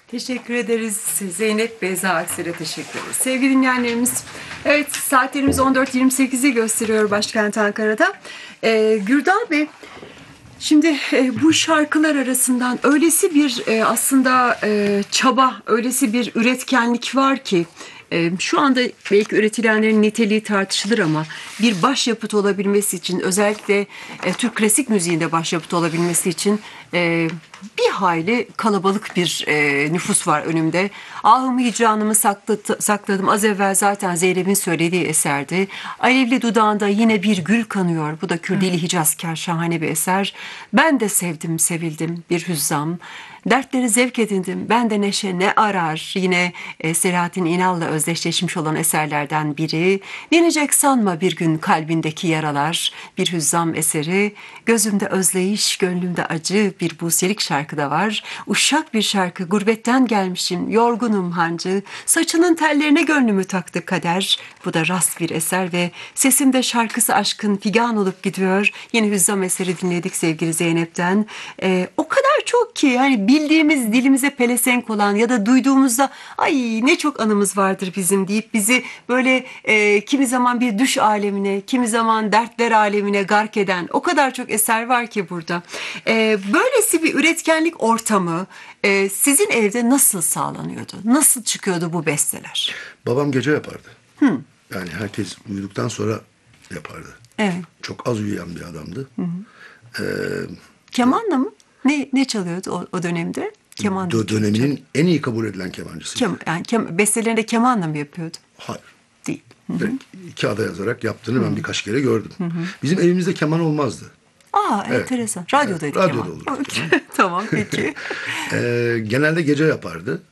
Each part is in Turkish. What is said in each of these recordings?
Teşekkür ederiz. Zeynep Beyza Aksel'e teşekkür ederiz. Sevgili dinleyenlerimiz, evet saatlerimiz 14.28'i gösteriyor başkent Ankara'da. Gürdal Bey, şimdi bu şarkılar arasından öylesi bir aslında çaba, öylesi bir üretkenlik var ki şu anda belki üretilenlerin niteliği tartışılır ama bir başyapıt olabilmesi için özellikle Türk klasik müziğinde başyapıt olabilmesi için bir hayli kalabalık bir nüfus var önümde. Ahımı hicranımı sakladım. Az evvel zaten Zeynep'in söylediği eserdi. Alevli dudağında yine bir gül kanıyor. Bu da Kürdili Hicazkar, şahane bir eser. Ben de sevdim, sevildim bir hüzzam. Dertleri zevk edindim. Ben de neşe ne arar? Yine Selahattin İnal'la özdeşleşmiş olan eserlerden biri. Dinecek sanma bir gün kalbindeki yaralar. Bir hüzzam eseri. Gözümde özleyiş, gönlümde acı bir buselik şarkı da var. Uşak bir şarkı. Gurbetten gelmişim. Yorgunum hancı. Saçının tellerine gönlümü taktı kader. Bu da rast bir eser ve sesimde şarkısı aşkın figan olup gidiyor. Yeni hüzzam eseri dinledik sevgili Zeynep'ten. O kadar çok ki yani bildiğimiz, dilimize pelesenk olan ya da duyduğumuzda ay ne çok anımız vardır bizim deyip bizi böyle kimi zaman bir düş alemine, kimi zaman dertler alemine gark eden o kadar çok eser var ki burada. Böylesi bir üretkenlik ortamı sizin evde nasıl sağlanıyordu? Nasıl çıkıyordu bu besteler? Babam gece yapardı. Yani herkes uyuduktan sonra yapardı. Evet. Çok az uyuyan bir adamdı. Kemanla mı? Ne çalıyordu o dönemde? Keman. Döneminin en iyi kabul edilen kemancısıydı. Bestelerini de kemanla mı yapıyordu? Hayır. Değil. Direkt kağıda yazarak yaptığını ben birkaç kere gördüm. Bizim evimizde keman olmazdı. Evet. Enteresan. Radyodaydı keman. Radyoda olurdu. Tamam peki. Genelde gece yapardı.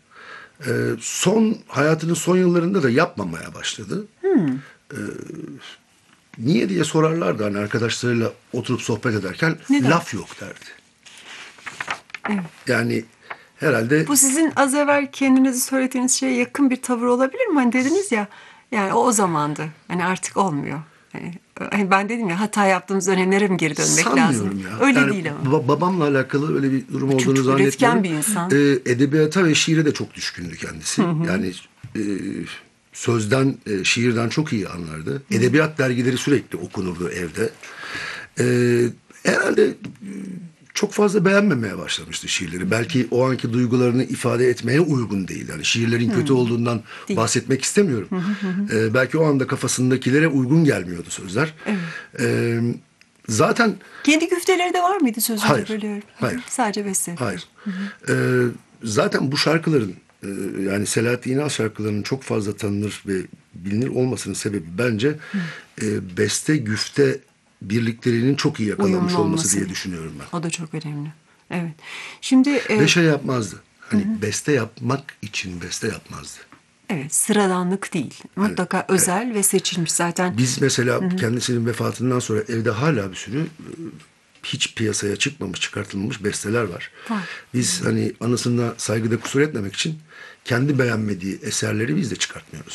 Hayatının son yıllarında da yapmamaya başladı. Niye diye sorarlardı hani arkadaşlarıyla oturup sohbet ederken. Neden? Laf yok derdi. Evet. Yani herhalde... Bu sizin az evvel kendinizi söylediğiniz şeye yakın bir tavır olabilir mi? Hani dediniz ya yani o zamandı. Hani artık olmuyor. Hani ben dedim ya hata yaptığımız dönemlere mi geri dönmek lazım? Sanmıyorum ya. Öyle yani değil ama. Babamla alakalı öyle bir durum olduğunu Çok zannetmiyorum. üretken bir insan. Edebiyata ve şiire de çok düşkündü kendisi. Yani sözden, şiirden çok iyi anlardı. Edebiyat dergileri sürekli okunurdu evde. Herhalde çok fazla beğenmemeye başlamıştı şiirleri. Belki o anki duygularını ifade etmeye uygun değil. Yani şiirlerin kötü olduğundan bahsetmek istemiyorum. Belki o anda kafasındakilere uygun gelmiyordu sözler. Evet. Zaten... Kendi güfteleri de var mıydı sözünde? Hayır. Bölüyorum. Hayır. Sadece beste. Hayır. Zaten bu şarkıların yani Selahattin İnal şarkılarının çok fazla tanınır ve bilinir olmasının sebebi bence beste güfte birliklerinin çok iyi yakalanmış olması diye düşünüyorum ben. O da çok önemli. Evet. Şimdi ve şey yapmazdı. Hani beste yapmak için beste yapmazdı. Evet, sıradanlık değil. Mutlaka özel ve seçilmiş zaten. Biz mesela kendisinin vefatından sonra evde hala bir sürü hiç piyasaya çıkmamış, çıkartılmamış besteler var. Biz hani anısına saygıda kusur etmemek için kendi beğenmediği eserleri biz de çıkartmıyoruz.